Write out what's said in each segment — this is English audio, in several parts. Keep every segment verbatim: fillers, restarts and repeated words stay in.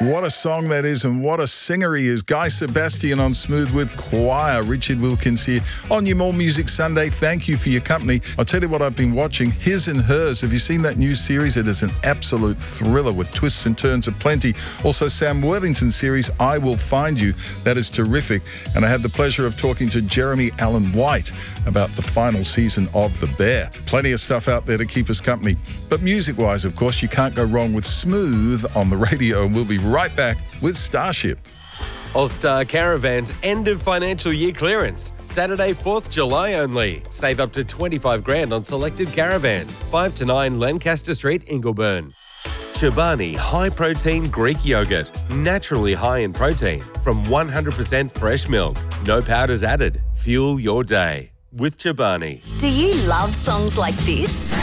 What a song that is, and what a singer he is. Guy Sebastian on Smooth with Choir. Richard Wilkins here on your More Music Sunday. Thank you for your company. I'll tell you what I've been watching. His and Hers. Have you seen that new series? It is an absolute thriller with twists and turns aplenty. Also, Sam Worthington's series, I Will Find You. That is terrific. And I had the pleasure of talking to Jeremy Allen White about the final season of The Bear. Plenty of stuff out there to keep us company. But music-wise, of course, you can't go wrong with Smooth on the radio, and we'll be right back with Starship. All-Star Caravans end of financial year clearance. Saturday, fourth of July only. Save up to twenty-five grand on selected caravans. five to nine Lancaster Street, Ingleburn. Chobani High Protein Greek Yogurt. Naturally high in protein from one hundred percent fresh milk. No powders added. Fuel your day with Chobani. Do you love songs like this?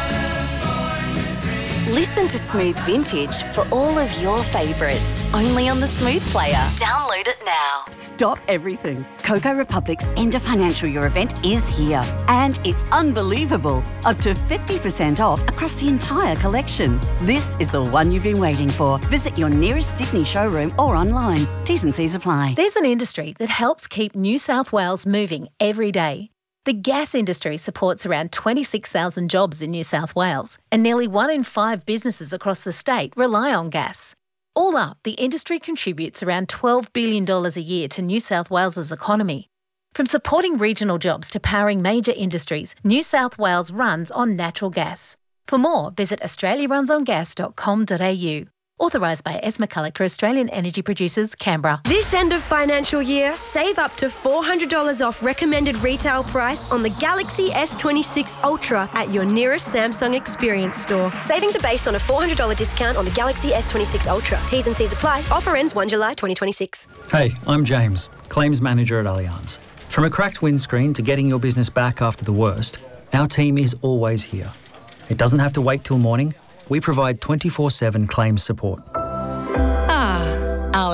Listen to Smooth Vintage for all of your favourites, only on the Smooth Player. Download it now. Stop everything. Cocoa Republic's end of financial year event is here, and it's unbelievable. Up to fifty percent off across the entire collection. This is the one you've been waiting for. Visit your nearest Sydney showroom or online. T's and C's apply. There's an industry that helps keep New South Wales moving every day. The gas industry supports around twenty-six thousand jobs in New South Wales, and nearly one in five businesses across the state rely on gas. All up, the industry contributes around twelve billion dollars a year to New South Wales's economy. From supporting regional jobs to powering major industries, New South Wales runs on natural gas. For more, visit australia runs on gas dot com dot a u. Authorised by S. McCulloch for Australian Energy Producers, Canberra. This end of financial year, save up to four hundred dollars off recommended retail price on the Galaxy S twenty-six Ultra at your nearest Samsung Experience store. Savings are based on a four hundred dollars discount on the Galaxy S twenty-six Ultra. T's and C's apply. Offer ends the first of July twenty twenty-six. Hey, I'm James, Claims Manager at Allianz. From a cracked windscreen to getting your business back after the worst, our team is always here. It doesn't have to wait till morning. We provide twenty-four seven claims support.